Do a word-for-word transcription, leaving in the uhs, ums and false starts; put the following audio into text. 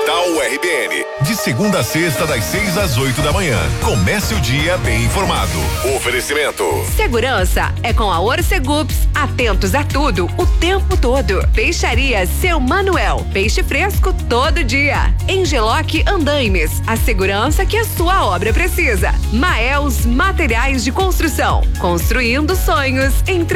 Portal U R B N. De segunda a sexta, das seis às oito da manhã. Comece o dia bem informado. Oferecimento. Segurança é com a Orcegups. Atentos a tudo, o tempo todo. Peixaria Seu Manuel. Peixe fresco todo dia. Engeloc Andaimes. A segurança que a sua obra precisa. Maels Materiais de Construção. Construindo sonhos. Entre